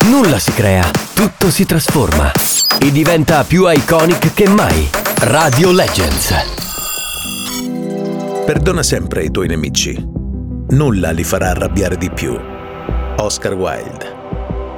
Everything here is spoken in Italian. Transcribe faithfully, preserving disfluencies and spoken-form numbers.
Nulla si crea, tutto si trasforma e diventa più iconic che mai. Radio Legends. Perdona sempre i tuoi nemici. Nulla li farà arrabbiare di più. Oscar Wilde.